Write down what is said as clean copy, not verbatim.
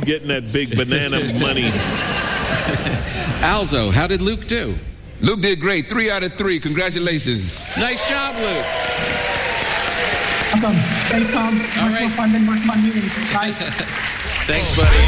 getting that big banana money. Alzo, how did Luke do? Luke did great. 3 out of 3. Congratulations. Nice job, Luke. Awesome. Thanks, Tom. All right. Much more fun than most of my meetings. Bye. Thanks, buddy.